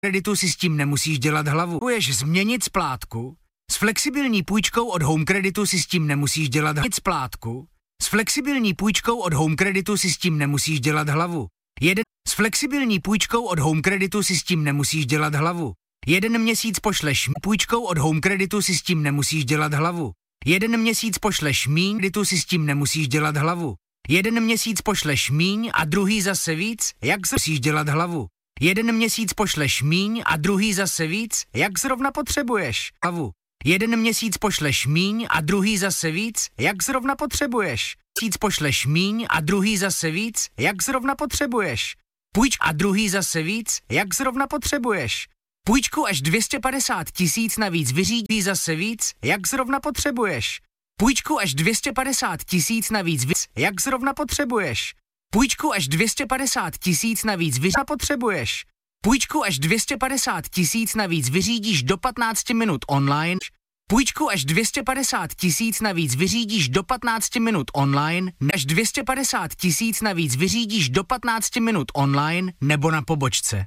kreditu si s tím nemusíš dělat hlavu. Můžeš změnit splátku. S flexibilní půjčkou od Home Creditu si s tím nemusíš dělat splátku. S flexibilní půjčkou od Home Creditu si s tím nemusíš dělat hlavu. S flexibilní půjčkou od Home Creditu si s tím nemusíš dělat hlavu. 1 měsíc pošleš půjčkou od Home Creditu si s tím nemusíš dělat hlavu. 1 měsíc pošleš míň, kreditu si s tím nemusíš dělat hlavu. 1 měsíc pošleš míň a druhý zase víc, jak musíš dělat hlavu. 1 měsíc pošleš míň a druhý zase víc, jak zrovna potřebuješ hlavu. 1 měsíc pošleš míň a druhý zase víc, jak zrovna potřebuješ. Měsíc pošleš míň a druhý zase víc, jak zrovna potřebuješ. Půjč a druhý zase víc, jak zrovna potřebuješ. Půjčku až 250 000 navíc vyřídí zase víc, jak zrovna potřebuješ. Půjčku až 250 000 navíc jak zrovna potřebuješ. Půjčku až 250 000 navíc potřebuješ. Půjčku až 250 000 navíc vyřídíš do 15 minut online. Půjčku až 250 000 navíc vyřídíš do 15 minut online. Až 250 000 navíc vyřídíš do 15 minut online nebo na pobočce.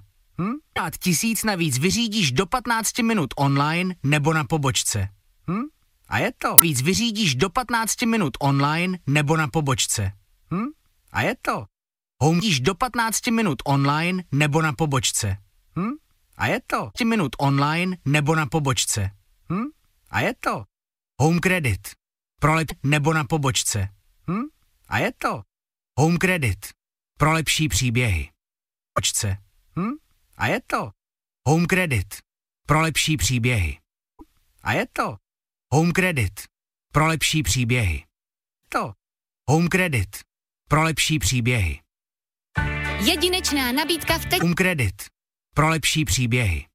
1000 navíc vyřídíš do 15 minut online nebo na pobočce. A je to. Víc vyřídíš do 15 minut online nebo na pobočce. A je to. Home vyřídíš do 15 minut online nebo na pobočce. A je to. 15 minut online nebo na pobočce. A je to. Home Credit. Pro nebo na pobočce. A je to. Home Credit. Pro lepší příběhy. Pobočce. A je to. Home Credit. Pro lepší příběhy. A je to. Home Credit. Pro lepší příběhy. To. Home Credit. Pro lepší příběhy. Jedinečná nabídka v Home Credit. Pro lepší příběhy.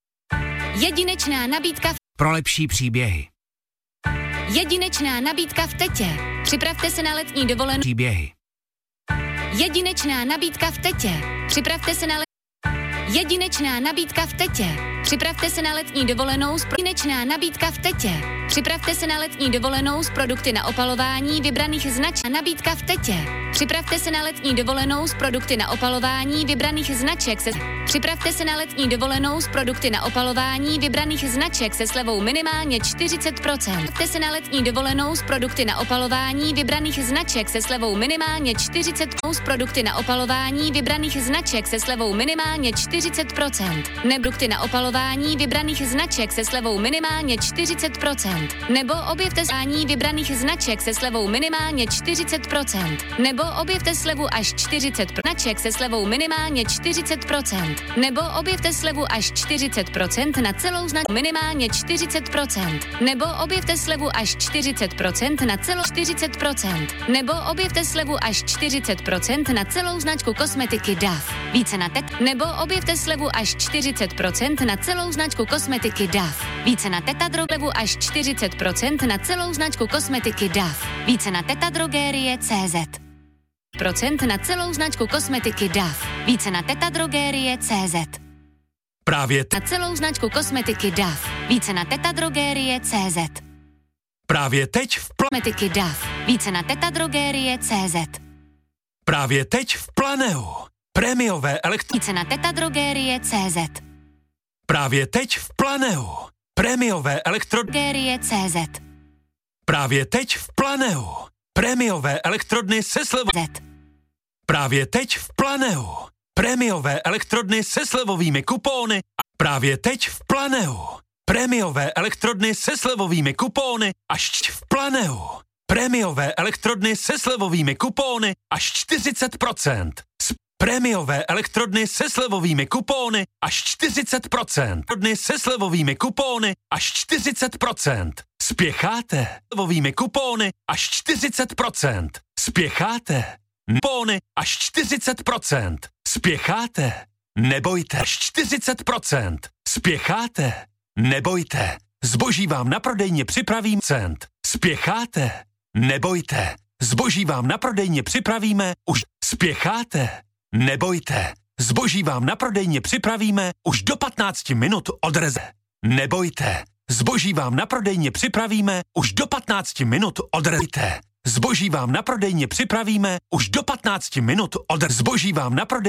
Jedinečná nabídka Pro lepší příběhy. Jedinečná nabídka v Tetě. Připravte se na letní dovolenou. Příběhy. Jedinečná nabídka v Tetě. Připravte se na Jedinečná nabídka v Tetě. Připravte se na letní dovolenou s jedinečná nabídka v Tetě. Připravte se na letní dovolenou s produkty na opalování vybraných značek. Nabídka v Tetě. Připravte se na letní dovolenou s produkty na opalování vybraných značek se. Připravte se na letní dovolenou s produkty na opalování vybraných značek se slevou minimálně 40%. Připravte se na letní dovolenou s produkty na opalování vybraných značek se slevou minimálně 40%. S produkty na opalování vybraných značek se slevou minimálně 40%. Produkty na opalování vybraných značek se slevou minimálně 40%. Nebo objevte slání vybraných značek se slevou minimálně 40%. Nebo objevte slevu až 40% značek se slevou minimálně 40%. Nebo objevte slevu až 40% na celou značku minimálně 40%. Nebo objevte slevu až 40% na celou 40%. Nebo objevte slevu až 40% na celou značku kosmetiky DAF. Více na nebo objevte slevu až 40% na celou značku kosmetiky DAF. Více na Tetadrogeru až 40% na celou značku kosmetiky DAF. Více na Tetadrogerie.cz. Procent na celou značku kosmetiky DAF. Více na Tetadrogerie.cz. Právě na celou značku kosmetiky DAF. Více na Tetadrogerie.cz. Právě teď v kosmetiky DAF. Více na Tetadrogerie.cz. Právě teď v Planeu. Prémiové Více na Tetadrogerie.cz. Právě teď v Planeu. Prémiové Drogerie.cz. Právě teď v Planeu. Prémiové elektrodny se slevou. Právě teď v Planeu. Prémiové elektrodny se slevovými kupóny. Právě teď v Planeu. Prémiové elektrodny se slevovými kupóny až v Planeu. Prémiové elektrodny se slevovými kupóny až 40%. Prémiové elektrodny se slevovými kupóny až 40%. Elektrodny se slevovými kupóny až 40%. Spěcháte? Slevovými kupóny až 40%. Spěcháte? Kupóny až 40%. Spěcháte? Nebojte. Až 40%. Spěcháte? Nebojte. Zboží vám na prodejně připravím cent. Spěcháte? Nebojte. Zboží vám na prodejně připravíme už. Spěcháte? Nebojte. Zboží vám na prodejně připravíme už do 15 minut od reze. Nebojte. Zboží vám na prodejně připravíme už do 15 minut od reze. Zboží vám na prodejně připravíme už do 15 minut od reze. Zboží vám na prodejně